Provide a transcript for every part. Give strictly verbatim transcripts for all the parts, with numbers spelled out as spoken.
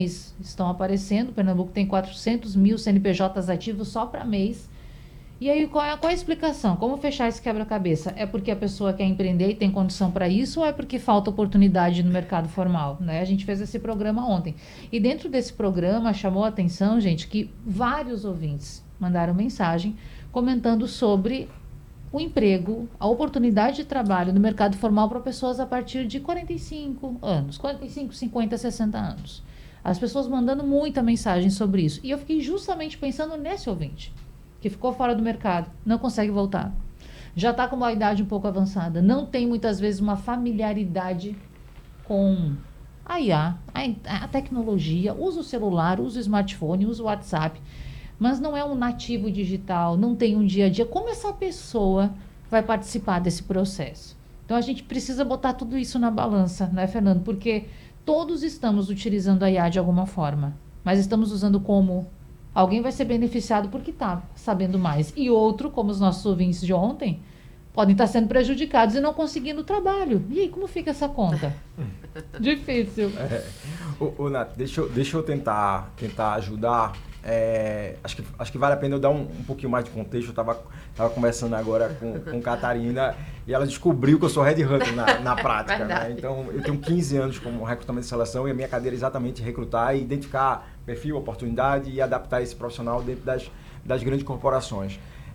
estão aparecendo. Pernambuco tem quatrocentos mil C N P Js ativos só para mês. E aí, qual é, qual é a explicação? Como fechar esse quebra-cabeça? É porque a pessoa quer empreender e tem condição para isso, ou é porque falta oportunidade no mercado formal, né? A gente fez esse programa ontem. E dentro desse programa, chamou a atenção, gente, que vários ouvintes mandaram mensagem comentando sobre o emprego, a oportunidade de trabalho no mercado formal para pessoas a partir de quarenta e cinco anos, quarenta e cinco, cinquenta, sessenta anos. As pessoas mandando muita mensagem sobre isso. E eu fiquei justamente pensando nesse ouvinte, que ficou fora do mercado, não consegue voltar. Já está com uma idade um pouco avançada, não tem muitas vezes uma familiaridade com a I A, a, a tecnologia, usa o celular, usa o smartphone, usa o WhatsApp, mas não é um nativo digital, não tem um dia a dia. Como essa pessoa vai participar desse processo? Então a gente precisa botar tudo isso na balança, né, Fernando? Porque todos estamos utilizando a I A de alguma forma, mas estamos usando como... Alguém vai ser beneficiado porque está sabendo mais. E outro, como os nossos ouvintes de ontem, podem estar sendo prejudicados e não conseguindo trabalho. E aí, como fica essa conta? Difícil. É, o, o Nath, deixa eu, deixa eu tentar, tentar ajudar. É, acho, que, acho que vale a pena eu dar um, um pouquinho mais de contexto. Eu estava tava conversando agora com, com Catarina e ela descobriu que eu sou headhunter na, na prática. Né? Então, eu tenho quinze anos como recrutamento de seleção e a minha cadeira é exatamente recrutar e identificar perfil, oportunidade e adaptar esse profissional dentro das, das grandes corporações.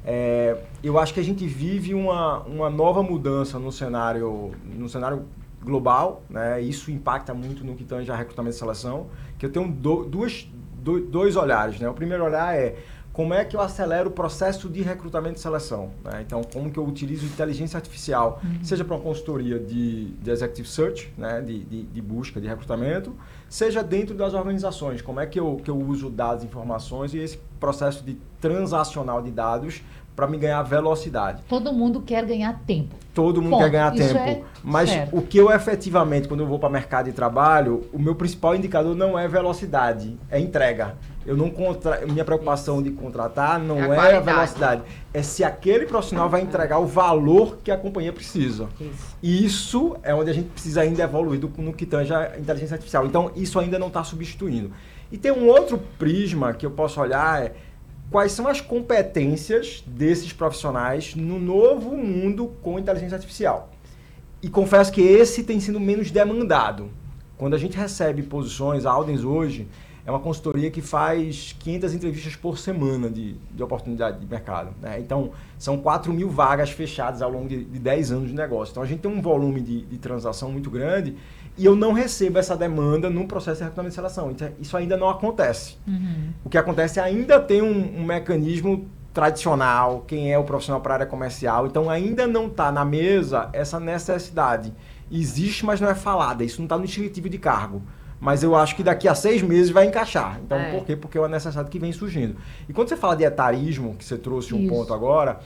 É, eu acho que a gente vive uma, uma nova mudança no cenário, no cenário global, né? Isso impacta muito no que tange a recrutamento de seleção, que eu tenho do, duas, do, dois olhares. Né? O primeiro olhar é como é que eu acelero o processo de recrutamento de seleção. Né? Então, como que eu utilizo inteligência artificial, uhum. seja para uma consultoria de, de executive search, né? de, de, de busca, de recrutamento, seja dentro das organizações, como é que eu, que eu uso dados, informações e esse processo de transacional de dados para me ganhar velocidade. Todo mundo quer ganhar tempo. Todo mundo Ponto. quer ganhar Isso tempo. É mas certo. O que eu efetivamente, quando eu vou para o mercado de trabalho, o meu principal indicador não é velocidade, é entrega. Eu não contra... Minha preocupação de contratar não é, a, é a velocidade, é se aquele profissional vai entregar o valor que a companhia precisa. Isso, isso é onde a gente precisa ainda evoluir do, no que tange a inteligência artificial. Então, isso ainda não está substituindo. E tem um outro prisma que eu posso olhar, é quais são as competências desses profissionais no novo mundo com inteligência artificial. E confesso que esse tem sido menos demandado. Quando a gente recebe posições, a Aldens hoje é uma consultoria que faz quinhentas entrevistas por semana de, de oportunidade de mercado. Né? Então, são quatro mil vagas fechadas ao longo de, de dez anos de negócio. Então, a gente tem um volume de, de transação muito grande e eu não recebo essa demanda no processo de recrutamento de seleção. Então, isso ainda não acontece. Uhum. O que acontece é ainda tem um, um mecanismo tradicional, quem é o profissional para a área comercial. Então, ainda não está na mesa essa necessidade. Existe, mas não é falada. Isso não está no inscritivo de cargo. Mas eu acho que daqui a seis meses vai encaixar. Então, é. por quê? Porque é uma necessidade que vem surgindo. E quando você fala de etarismo, que você trouxe um Isso. ponto agora,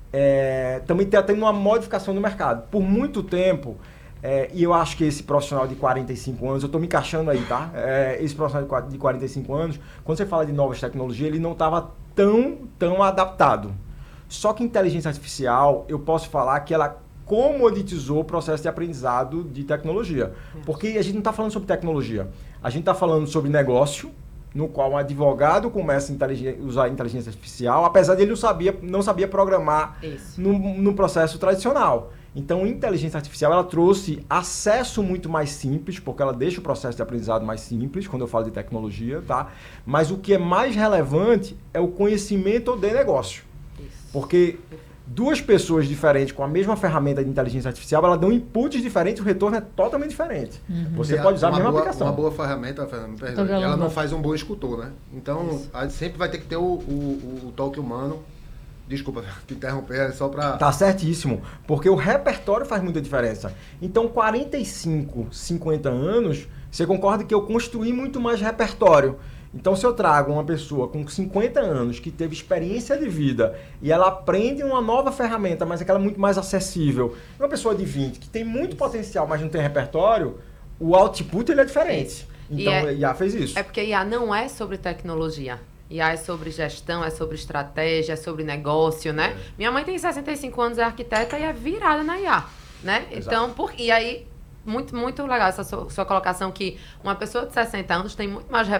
é, também está tendo uma modificação no mercado. Por muito tempo, é, e eu acho que esse profissional de quarenta e cinco anos, eu estou me encaixando aí, tá? É, esse profissional de quarenta e cinco anos, quando você fala de novas tecnologias, ele não estava tão, tão adaptado. Só que inteligência artificial, eu posso falar que ela comoditizou o processo de aprendizado de tecnologia. Porque a gente não está falando sobre tecnologia, a gente está falando sobre negócio, no qual um advogado começa a usar a inteligência artificial, apesar de ele não sabia, não sabia programar no, no processo tradicional. Então, a inteligência artificial ela trouxe acesso muito mais simples, porque ela deixa o processo de aprendizado mais simples, quando eu falo de tecnologia, tá? Mas o que é mais relevante é o conhecimento de negócio. Isso. Porque duas pessoas diferentes com a mesma ferramenta de inteligência artificial, elas dão inputs diferentes, o retorno é totalmente diferente. Uhum. Você pode usar a mesma boa, aplicação. Uma boa ferramenta, Fernando, perdão, ela não faz um bom escultor, né? Então, sempre vai ter que ter o, o, o toque humano. Desculpa te interromper, é só para... Tá certíssimo, porque o repertório faz muita diferença. Então, quarenta e cinco, cinquenta anos, você concorda que eu construí muito mais repertório. Então, se eu trago uma pessoa com cinquenta anos que teve experiência de vida e ela aprende uma nova ferramenta, mas aquela é muito mais acessível, uma pessoa de vinte que tem muito potencial, mas não tem repertório, o output ele é diferente. Isso. Então, é, I A fez isso. É porque I A não é sobre tecnologia. I A é sobre gestão, é sobre estratégia, é sobre negócio, né? É. Minha mãe tem sessenta e cinco anos, é arquiteta e é virada na I A, né? Exato. Então, por, e aí... muito, muito legal essa sua, sua colocação que uma pessoa de sessenta anos tem muito mais